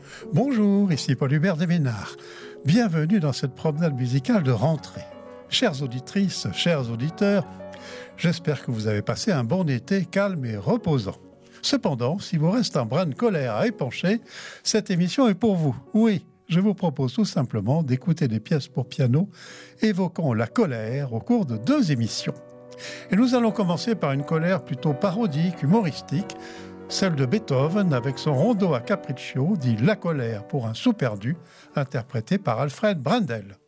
Bonjour, ici Paul-Hubert Desménard. Bienvenue dans cette promenade musicale de rentrée. Chères auditrices, chers auditeurs, j'espère que vous avez passé un bon été calme et reposant. Cependant, si vous reste un brin de colère à épancher, cette émission est pour vous. Oui, je vous propose tout simplement d'écouter des pièces pour piano évoquant la colère au cours de 2 émissions. Et nous allons commencer par une colère plutôt parodique, humoristique, celle de Beethoven avec son rondo a capriccio, dit La colère pour un sou perdu, interprété par Alfred Brendel.